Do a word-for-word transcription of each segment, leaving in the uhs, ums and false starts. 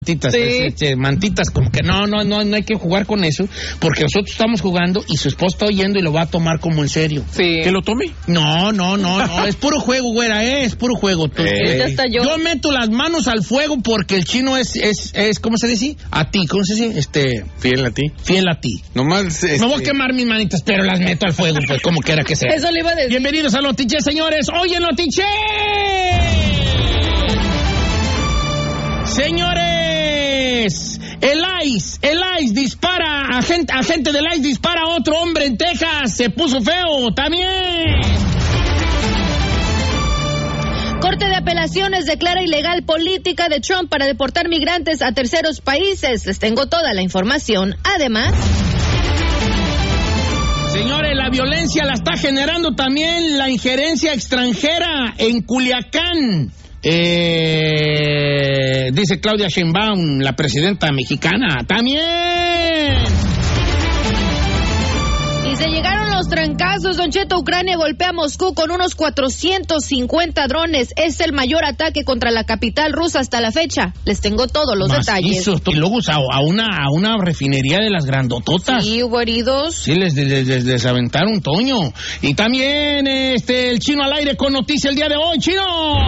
mantitas, sí. es, es, mantitas, como que no, no, no, no hay que jugar con eso, porque nosotros estamos jugando y su esposo está oyendo y lo va a tomar como en serio. Sí. ¿Que lo tome? No, no, no, no, es puro juego, güera, eh, es puro juego. Eh. Yo. yo meto las manos al fuego porque el chino es, es, es, ¿cómo se dice? A ti, ¿cómo se dice? Este... Fiel a ti. Fiel a ti. Nomás, este... Me voy a quemar mis manitas, pero las meto al fuego, pues, como quiera que sea. Eso le iba a decir. Bienvenidos a Notiche, señores. ¡Oye, Notiche! Señores, el ICE, el ICE dispara, agente, agente del ICE dispara a otro hombre en Texas, se puso feo también. Corte de Apelaciones declara ilegal política de Trump para deportar migrantes a terceros países. Les tengo toda la información. Además... Señores, la violencia la está generando también la injerencia extranjera en Culiacán. Eh, dice Claudia Sheinbaum, la presidenta mexicana, también. Y se llegaron los trancazos. Don Cheto, Ucrania golpea a Moscú con unos cuatrocientos cincuenta drones. Es el mayor ataque contra la capital rusa hasta la fecha. Les tengo todos los Macizo, detalles. Y luego a una, a una refinería de las grandototas. Sí, hubo heridos. Sí, les, les, les desaventaron Toño. Y también este el Chino al aire con noticia el día de hoy. ¡Chino!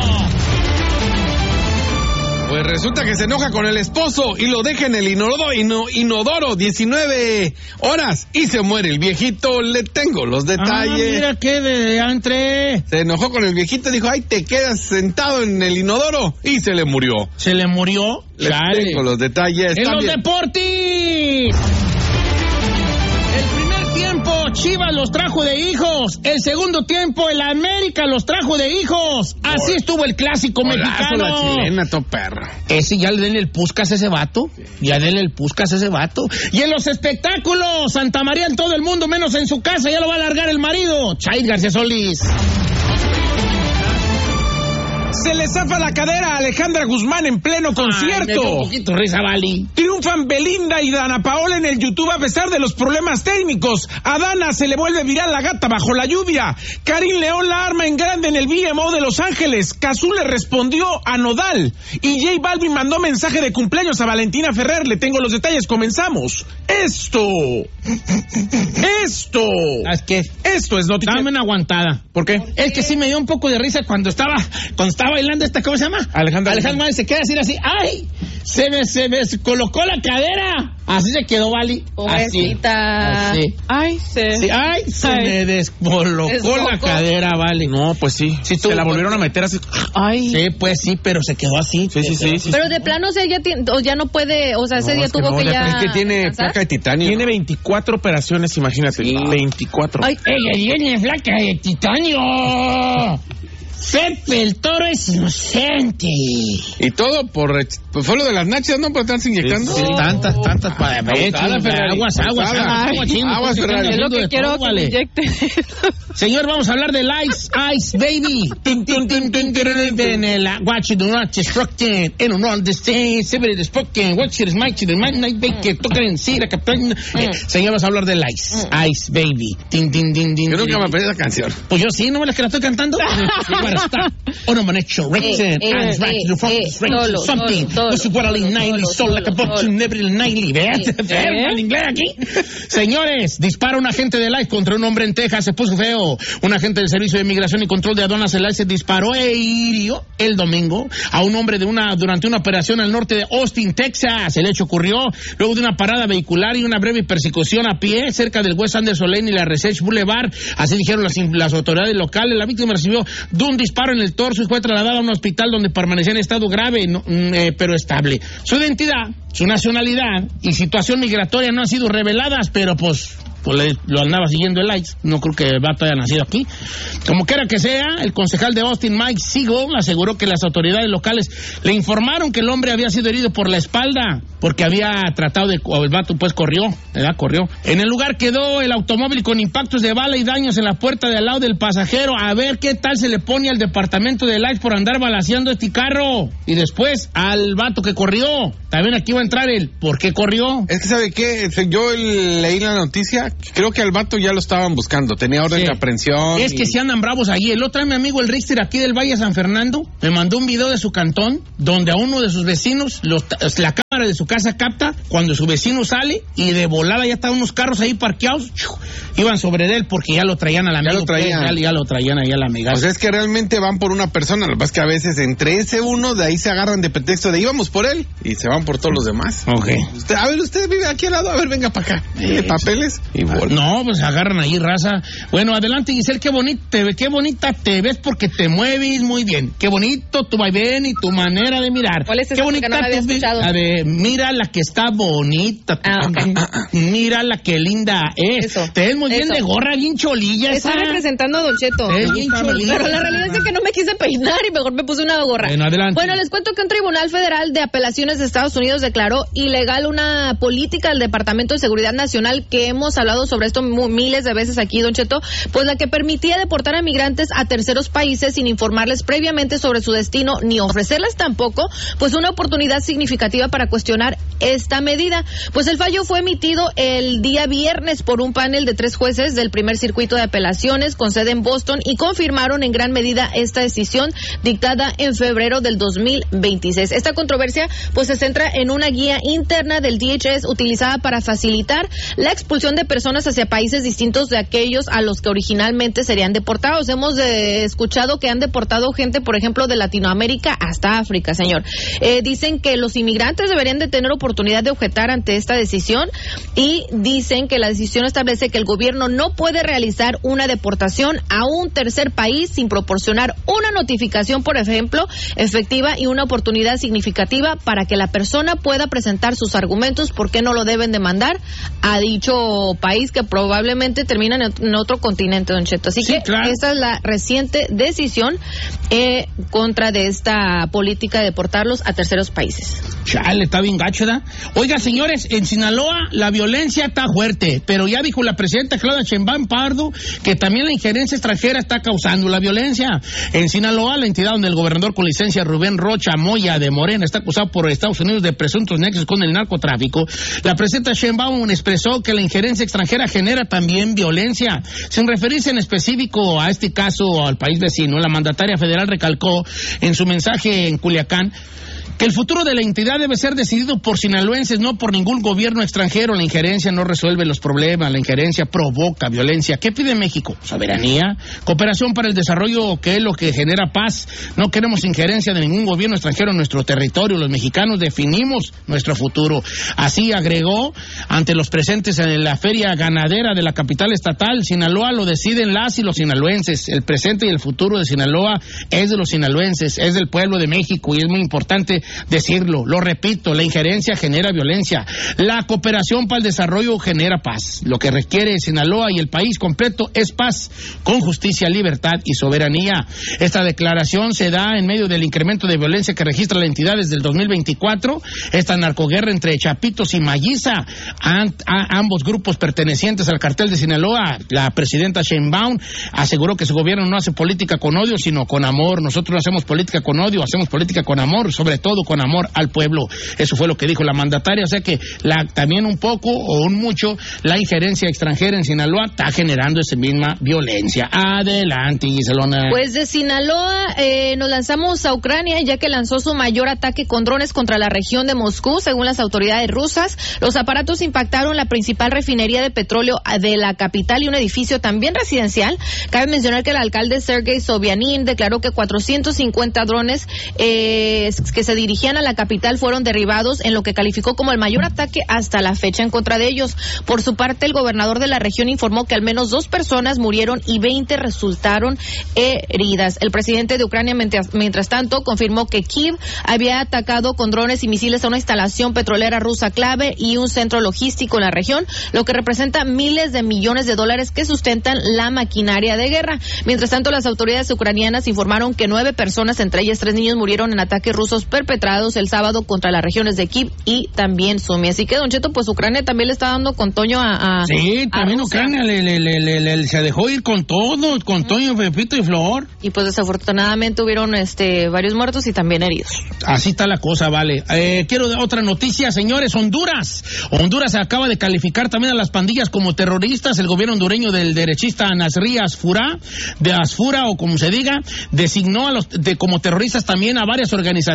Pues resulta que se enoja con el esposo y lo deja en el inodoro, ino, inodoro diecinueve horas y se muere el viejito. Le tengo los detalles. Ah, mira qué de entre. Se enojó con el viejito y dijo, ay, te quedas sentado en el inodoro, y se le murió. ¿Se le murió? Le Chale. tengo los detalles. En también. Los deportes. El primer tiempo Chivas los trajo de hijos. El segundo tiempo el América los trajo de hijos. Así oh. estuvo el clásico Golazo mexicano. La chilena, to perro. Ese ya le denle el puscas a ese vato. Sí. Ya denle el puscas a ese vato. Y en los espectáculos, Santa María en todo el mundo, menos en su casa, ya lo va a largar el marido. Chaid García Solís. Se le zafa la cadera a Alejandra Guzmán en pleno concierto. Ay, me dio un poquito risa, Vali. Triunfan Belinda y Dana Paola en el YouTube a pesar de los problemas técnicos. A Dana se le vuelve viral La Gata Bajo la Lluvia. Karim León la arma en grande en el V M O de Los Ángeles. Cazzu le respondió a Nodal. Y J Balvin mandó mensaje de cumpleaños a Valentina Ferrer. Le tengo los detalles, comenzamos. Esto. Esto. ¿Sabes qué? Esto es noticia. Dame una aguantada. ¿Por qué? Es que sí me dio un poco de risa cuando estaba, cuando estaba bailando esta, ¿cómo se llama? Alejandra. Alejandra se queda así, así, ¡ay! Se me, se me colocó la cadera. Así se quedó, Vali. Pobrecita. Así. Ay, se... Sí, ay, se ay. me descolocó Desbocó. la cadera, Vali. No, pues sí. sí se la volvieron a meter así. Ay. Sí, pues sí, pero se quedó así. Sí, sí, sí. sí pero sí, de sí. plano, o sea, ya, tiene, o ya no puede, o sea, ese no, día es que tuvo no, que ya... Es que tiene ¿pasar? placa de titanio. Tiene veinticuatro operaciones, imagínate. Sí. veinticuatro. Ay, ella tiene placa de titanio. Pepe el Toro es inocente. Y todo por... Pues fue lo de las nachas, ¿no? Pero están inyectando. Sí, sí. Tantas, tantas para... Aguas, aguas, aguas, aguas, Ferrari. Es lo que quiero todo, que vale. inyecte. Señor, vamos a hablar del Ice, Ice Baby. En el Watch it, not destructed. En un understand, siempre destructed. Watch it, my children, my night baker. Tocan, sí, la captain. Señor, vamos a hablar del Ice, Ice Baby. Din, din, din, din. Yo nunca me aprendí esa canción. Pues yo sí, ¿no me la que la estoy cantando? Oh, no, man, it's your written. And right to the front, something. This is what I lean nightly, so like a box in every nightly. ¿Vean el inglés aquí? Señores, dispara un agente del ICE contra un hombre en Texas, se puso feo. Un agente del Servicio de Inmigración y Control de Aduanas, el ICE, disparó e hirió el domingo a un hombre de una durante una operación al norte de Austin, Texas. El hecho ocurrió luego de una parada vehicular y una breve persecución a pie cerca del West Anderson Lane y la Research Boulevard. Así dijeron las, las autoridades locales. La víctima recibió de un disparo en el torso y fue trasladada a un hospital donde permanecía en estado grave, no, eh, pero estable. Su identidad, su nacionalidad y situación migratoria no han sido reveladas, pero pues... pues le, lo andaba siguiendo el ICE, no creo que el vato haya nacido aquí. Como quiera que sea, el concejal de Austin, Mike Siegel, aseguró que las autoridades locales le informaron que el hombre había sido herido por la espalda, porque había tratado de... o el vato pues corrió, ¿verdad? Corrió. En el lugar quedó el automóvil con impactos de bala y daños en la puerta de al lado del pasajero. A ver qué tal se le pone al departamento del ICE por andar balaceando este carro. Y después al vato que corrió. También aquí va a entrar el ¿por qué corrió? Es que, ¿sabe qué? Yo leí la noticia. Creo que al vato ya lo estaban buscando, tenía orden sí. de aprehensión. Es y... que se andan bravos allí. El otro, mi amigo el Richter aquí del Valle San Fernando, me mandó un video de su cantón donde a uno de sus vecinos los, la de su casa capta cuando su vecino sale y de volada ya estaban unos carros ahí parqueados, iban sobre él porque ya lo traían a la amigo. Ya lo traían. Pues, ya, ya lo traían ahí a la amiga. O sea, es que realmente van por una persona, lo que pasa es que a veces entre ese uno, de ahí se agarran de pretexto de íbamos por él y se van por todos los demás. Ok. Usted, a ver, usted vive aquí al lado, a ver, venga para acá. ¿Tiene papeles? Y ah, no, pues agarran ahí raza. Bueno, adelante, Giselle, qué bonita te ve, qué bonita te ves porque te mueves muy bien. Qué bonito tu vaivén y tu manera de mirar. ¿Cuál es esa? Qué bonita no me había escuchado. A ver, mira la que está bonita. Ah, okay. Mira la que linda es. Eso, te ves muy eso. bien de gorra, bien cholilla. Está esa. representando a Don Cheto. Es bien cholilla. Pero la realidad es que no me quise peinar y mejor me puse una gorra. Bueno, adelante. Bueno, les cuento que un tribunal federal de apelaciones de Estados Unidos declaró ilegal una política del Departamento de Seguridad Nacional que hemos hablado sobre esto miles de veces aquí, Don Cheto, pues la que permitía deportar a migrantes a terceros países sin informarles previamente sobre su destino ni ofrecerles tampoco pues una oportunidad significativa para cuestionar esta medida. Pues el fallo fue emitido el día viernes por un panel de tres jueces del primer circuito de apelaciones con sede en Boston y confirmaron en gran medida esta decisión dictada en febrero del dos mil veintiséis. Esta controversia pues se centra en una guía interna del D H S utilizada para facilitar la expulsión de personas hacia países distintos de aquellos a los que originalmente serían deportados. Hemos eh, escuchado que han deportado gente, por ejemplo, de Latinoamérica hasta África, señor. Eh, dicen que los inmigrantes deberían de tener oportunidad de objetar ante esta decisión y dicen que la decisión establece que el gobierno no puede realizar una deportación a un tercer país sin proporcionar una notificación, por ejemplo, efectiva y una oportunidad significativa para que la persona pueda presentar sus argumentos por qué no lo deben de mandar a dicho país que probablemente termina en otro continente, Don Cheto. Así sí, que claro. Esta es la reciente decisión eh, contra de esta política de deportarlos a terceros países. Chale, está bien gacho, ¿da? Oiga, señores, en Sinaloa la violencia está fuerte, pero ya dijo la presidenta Claudia Sheinbaum Pardo que también la injerencia extranjera está causando la violencia. En Sinaloa, la entidad donde el gobernador con licencia Rubén Rocha Moya de Morena está acusado por Estados Unidos de presuntos nexos con el narcotráfico, la presidenta Sheinbaum expresó que la injerencia extranjera genera también violencia. Sin referirse en específico a este caso o al país vecino, la mandataria federal recalcó en su mensaje en Culiacán que el futuro de la entidad debe ser decidido por sinaloenses, no por ningún gobierno extranjero. La injerencia no resuelve los problemas, la injerencia provoca violencia. ¿Qué pide México? Soberanía, cooperación para el desarrollo, que es lo que genera paz. No queremos injerencia de ningún gobierno extranjero en nuestro territorio. Los mexicanos definimos nuestro futuro. Así agregó, ante los presentes en la feria ganadera de la capital estatal, Sinaloa lo deciden las y los sinaloenses. El presente y el futuro de Sinaloa es de los sinaloenses, es del pueblo de México y es muy importante decirlo. Lo repito, la injerencia genera violencia. La cooperación para el desarrollo genera paz. Lo que requiere Sinaloa y el país completo es paz, con justicia, libertad y soberanía. Esta declaración se da en medio del incremento de violencia que registra la entidad desde el dos mil veinticuatro. Esta narcoguerra entre Chapitos y Mayiza, an, a, ambos grupos pertenecientes al cartel de Sinaloa. La presidenta Sheinbaum aseguró que su gobierno no hace política con odio, sino con amor. Nosotros no hacemos política con odio, hacemos política con amor, sobre todo con amor al pueblo. Eso fue lo que dijo la mandataria. O sea que la, también un poco o un mucho la injerencia extranjera en Sinaloa está generando esa misma violencia. Adelante, Giselona. Pues de Sinaloa eh, nos lanzamos a Ucrania, ya que lanzó su mayor ataque con drones contra la región de Moscú. Según las autoridades rusas, los aparatos impactaron la principal refinería de petróleo de la capital y un edificio también residencial. Cabe mencionar que el alcalde Sergei Sobyanin declaró que cuatrocientos cincuenta drones eh, que se dirigían a la capital fueron derribados en lo que calificó como el mayor ataque hasta la fecha en contra de ellos. Por su parte, el gobernador de la región informó que al menos dos personas murieron y veinte resultaron heridas. El presidente de Ucrania, mientras, mientras tanto, confirmó que Kiev había atacado con drones y misiles a una instalación petrolera rusa clave y un centro logístico en la región, lo que representa miles de millones de dólares que sustentan la maquinaria de guerra. Mientras tanto, las autoridades ucranianas informaron que nueve personas, entre ellas tres niños, murieron en ataques rusos perpetrados el sábado contra las regiones de Kiev y también Sumi. Así que, Don Cheto, pues Ucrania también le está dando con Toño a, a Sí, también a Ucrania le, le, le, le, le, se dejó ir con todo, con uh-huh. Toño, Pepito y Flor. Y pues desafortunadamente hubieron este varios muertos y también heridos. Así está la cosa, vale. Eh, quiero dar otra noticia, señores. Honduras. Honduras acaba de calificar también a las pandillas como terroristas. El gobierno hondureño del derechista Nasri Asfura, de Asfura o como se diga, designó a los de, como terroristas también a varias organizaciones criminales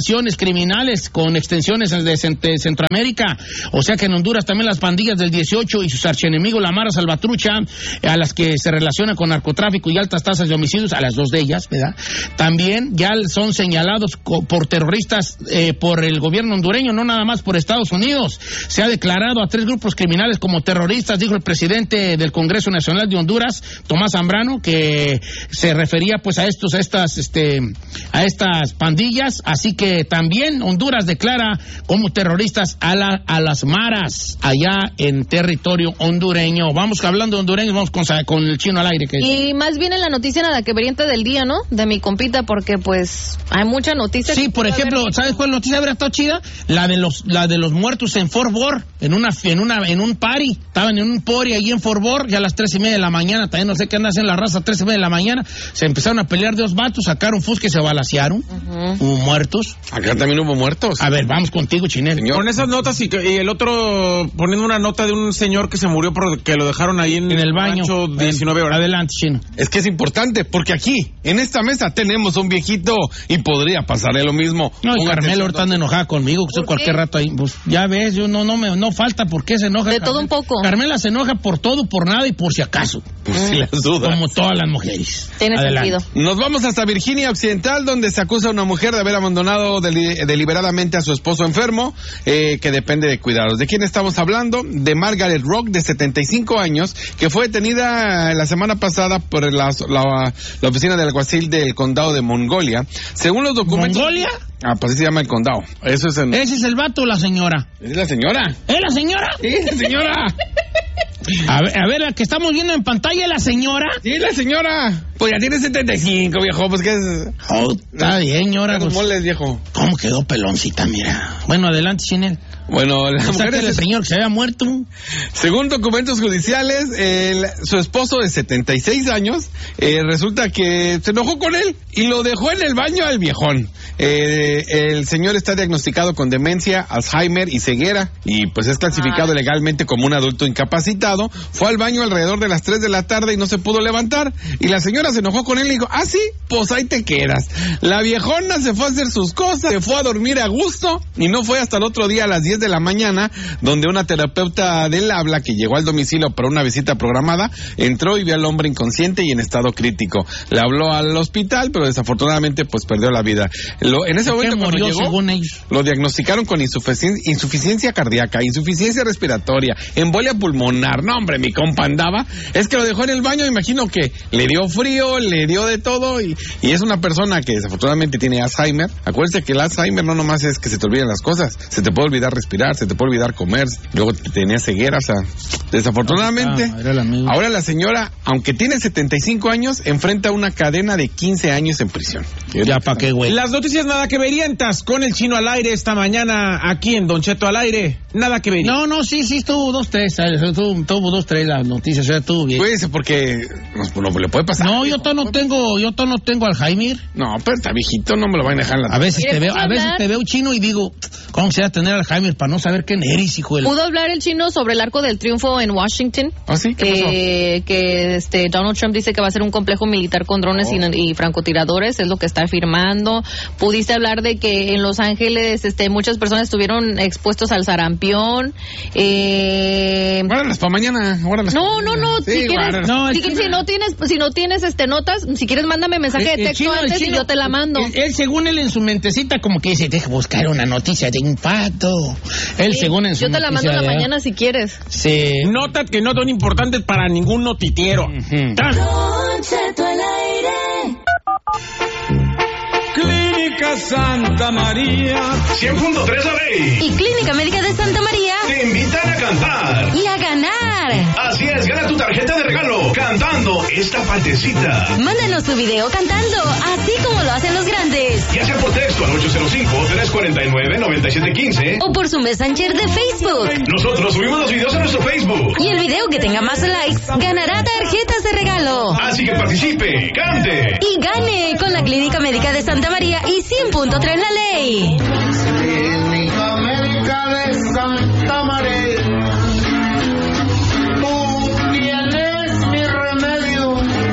criminales con extensiones de Centroamérica. O sea que en Honduras también las pandillas del dieciocho y sus archienemigos, la Mara Salvatrucha, a las que se relaciona con narcotráfico y altas tasas de homicidios, a las dos de ellas, ¿verdad? También ya son señalados por terroristas eh, por el gobierno hondureño, no nada más por Estados Unidos. Se ha declarado a tres grupos criminales como terroristas, dijo el presidente del Congreso Nacional de Honduras, Tomás Zambrano, que se refería pues a estos, a estas, este, a estas pandillas. Así que también Honduras declara como terroristas a la, a las maras allá en territorio hondureño. Vamos hablando de hondureños, vamos con, con el chino al aire. Que y más bien en la noticia nada que veriente del día, ¿no? De mi compita, porque pues hay mucha noticia. Sí, por ejemplo, ¿sabes cuál noticia habría estado chida? La de los, la de los muertos en Fort Worth, en una, en una, en un party. Estaban en un party ahí en Fort Worth, ya a las tres y media de la mañana, también no sé qué andan haciendo la raza, tres y media de la mañana, se empezaron a pelear dos vatos, sacaron fusca y se balacearon. Uh-huh. Hubo muertos. Acá también hubo muertos. A ver, vamos contigo, Chinel. Señor. Con esas notas y, y el otro poniendo una nota de un señor que se murió porque lo dejaron ahí en, en el baño. diecinueve horas. Adelante, Chino. Es que es importante, porque aquí, en esta mesa, tenemos un viejito y podría pasarle lo mismo. No, y Carmela ahorita anda enojada conmigo, que cualquier rato ahí. Pues ya ves, yo no, no me, no falta por qué se enoja. De Carmela. todo un poco. Carmela se enoja por todo, por nada y por si acaso. Por si las dudas. Como todas las mujeres. Tiene Adelante. sentido. Nos vamos hasta Virginia Occidental, donde se acusa a una mujer de haber abandonado deli- deliberadamente a su esposo enfermo, eh, que depende de cuidados. ¿De quién estamos hablando? De Margaret Rock, de setenta y cinco años, que fue detenida la semana pasada por la, la, la oficina del alguacil del condado de Mongolia. Según los documentos... ¿Mongolia? Ah, pues así se llama el condado. Eso es en... Ese es el vato o la señora. ¿Es la señora? ¿Es la señora? Sí, la señora. A ver, a ver, la que estamos viendo en pantalla, ¿la señora? Sí, la señora. Pues ya tiene setenta y cinco, viejo, pues que es... Oh, está bien, señora. Los Pues, moles, viejo. ¿cómo quedó peloncita, mira? Bueno, adelante, Chinel. Bueno, la O sea, mujer que es... el señor que se había muerto. Según documentos judiciales, el, su esposo de setenta y seis años, eh, resulta que se enojó con él y lo dejó en el baño al viejón. Eh, el señor está diagnosticado con demencia, Alzheimer y ceguera, y pues es clasificado ah. legalmente como un adulto incapacitado. Fue al baño alrededor de las tres de la tarde y no se pudo levantar, y la señora se enojó con él y dijo, ah, sí, pues ahí te quedas. La viejona se fue a hacer sus cosas, se fue a dormir a gusto, y no fue hasta el otro día a las diez de la mañana, donde una terapeuta del habla que llegó al domicilio para una visita programada, entró y vio al hombre inconsciente y en estado crítico. Le habló al hospital, pero desafortunadamente pues perdió la vida. Lo, en ese momento cuando murió, llegó, según ellos? Lo diagnosticaron con insuficiencia, insuficiencia cardíaca, insuficiencia respiratoria, embolia pulmonar. No, hombre, mi compa andaba. Es que lo dejó en el baño, imagino que le dio frío, le dio de todo, y, y es una persona que desafortunadamente tiene Alzheimer. Acuérdense que el Alzheimer no nomás es que se te olviden las cosas, se te puede olvidar respirar, se te puede olvidar comer, luego tenía ceguera, o sea, desafortunadamente. Ah, ahora la señora, aunque tiene setenta y cinco años, enfrenta una cadena de quince años en prisión. Ya pa' qué, güey. Las noticias nada que verientas con el chino al aire esta mañana aquí en Don Cheto al aire. Nada que ver. No, no, sí, sí, estuvo dos, tres, tuvo, tuvo dos, tres las noticias, o sea, estuvo bien. Cuídese porque no, no le puede pasar. No, yo todavía no tengo, yo todavía no tengo Alzheimer. No, pero está viejito, no me lo van a dejar en la... A veces te veo, a veces te veo chino y digo, ¿cómo se va a tener Alzheimer para no saber quién eres, hijo de... ¿Pudo hablar el chino sobre el Arco del Triunfo en Washington? ¿Ah, sí? ¿Qué pasó? Eh, que este Donald Trump dice que va a ser un complejo militar con drones oh. y, y francotiradores, es lo que está afirmando. Pudiste hablar de que en Los Ángeles este, muchas personas estuvieron expuestos al sarampión. Eh... Guárdalas para mañana. Guárdalas no, no, no, sí, si quieres, no, si, si no tienes, si no tienes este notas, si quieres mándame mensaje de texto chino, antes chino, y yo te la mando. Él, él, según él en su mentecita como que dice, deja buscar una noticia de impacto. Él sí, según en su yo te la mando en la mañana si quieres. Sí. Nota que no son importantes para ningún noticiero. Uh-huh. Don Cheto al aire. Clínica Santa María cien punto tres A B y Clínica Médica de Santa María te invitan a cantar y a ganar. Así es, gana tu tarjeta de regalo cantando esta partecita. Mándanos tu video cantando, así como lo hacen los grandes. Ya sea por texto al ocho cero cinco, tres cuatro nueve, nueve siete uno cinco o por su Messenger de Facebook. Nosotros subimos los videos a nuestro Facebook. Y el video que tenga más likes ganará tarjetas de regalo. Así que participe, cante y gane con la Clínica Médica de Santa María y cien punto tres La Ley.